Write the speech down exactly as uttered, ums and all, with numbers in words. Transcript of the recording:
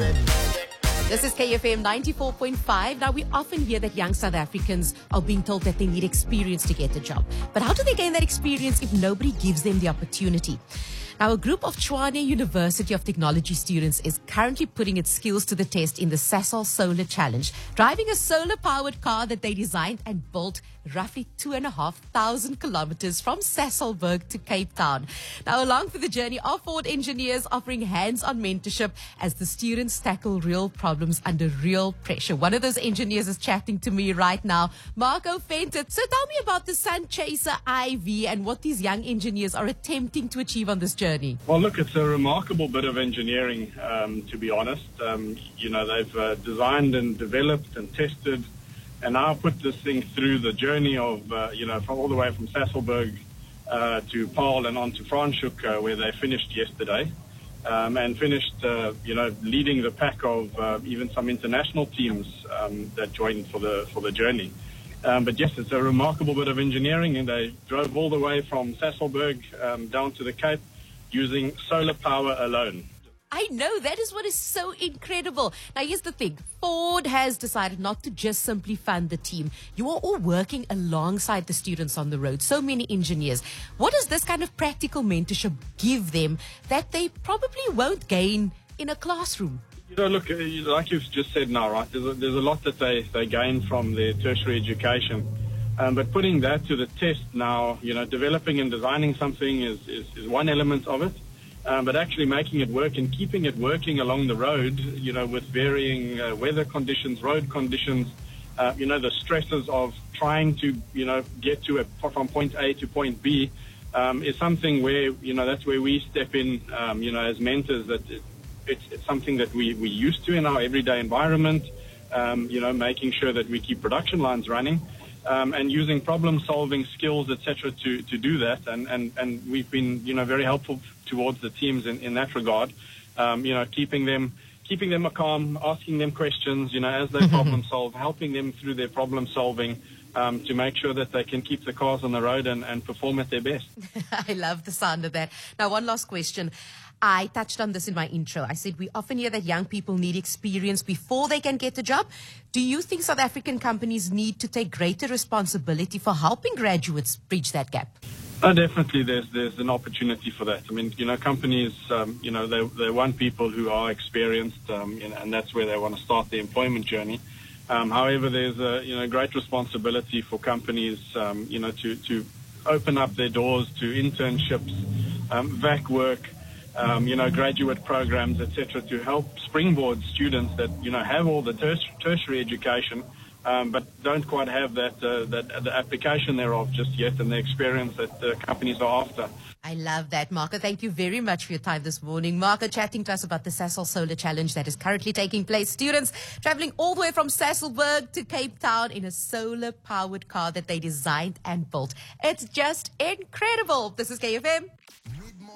This is K F M ninety-four point five. Now, we often hear that young South Africans are being told that they need experience to get a job. But how do they gain that experience if nobody gives them the opportunity? Now, a group of Tshwane University of Technology students is currently putting its skills to the test in the Sasol Solar Challenge, driving a solar-powered car that they designed and built roughly two and a half thousand kilometers from Sasolburg to Cape Town. Now, along for the journey are Ford engineers offering hands-on mentorship as the students tackle real problems under real pressure. One of those engineers is chatting to me right now, Marco Fentet. So tell me about the Sun Chaser I V and what these young engineers are attempting to achieve on this journey. Well, look, it's a remarkable bit of engineering, um, to be honest. Um, you know, they've uh, designed and developed and tested and now put this thing through the journey of, uh, you know, from all the way from Sasolburg uh, to Paarl and on to Franschhoek, uh, where they finished yesterday, um, and finished, uh, you know, leading the pack of uh, even some international teams um, that joined for the for the journey. Um, but yes, it's a remarkable bit of engineering, and they drove all the way from Sasolburg um, down to the Cape using solar power alone. I know, that is what is so incredible. Now, here's the thing. Ford has decided not to just simply fund the team. You are all working alongside the students on the road, so many engineers. What does this kind of practical mentorship give them that they probably won't gain in a classroom? You know, look, like you've just said now, right, there's a, there's a lot that they, they gain from their tertiary education. Um, but putting that to the test now, you know, developing and designing something is, is, is one element of it. Um, but actually making it work and keeping it working along the road, you know, with varying uh, weather conditions, road conditions, uh, you know, the stresses of trying to, you know, get to a, from point A to point B um, is something where, you know, that's where we step in, um, you know, as mentors, that it, it's, it's something that we, we used to in our everyday environment, um, you know, making sure that we keep production lines running. Um, and using problem-solving skills, et cetera, to, to do that. And, and, and we've been, you know, very helpful towards the teams in, in that regard. Um, you know, keeping them keeping them calm, asking them questions, you know, as they problem-solve, helping them through their problem-solving um, to make sure that they can keep the cars on the road and, and perform at their best. I love the sound of that. Now, one last question. I touched on this in my intro. I said we often hear that young people need experience before they can get a job. Do you think South African companies need to take greater responsibility for helping graduates bridge that gap? Oh, definitely, there's there's an opportunity for that. I mean, you know, companies, um, you know, they they want people who are experienced, um, you know, and that's where they want to start the employment journey. Um, however, there's a you know great responsibility for companies, um, you know, to to open up their doors to internships, um, V A C work. Um, you know, graduate programs, et cetera, to help springboard students that, you know, have all the ters- tertiary education, um, but don't quite have that, uh, that the application thereof just yet and the experience that the companies are after. I love that, Marco. Thank you very much for your time this morning. Marco chatting to us about the Sasol Solar Challenge that is currently taking place. Students traveling all the way from Sasolburg to Cape Town in a solar-powered car that they designed and built. It's just incredible. This is K F M.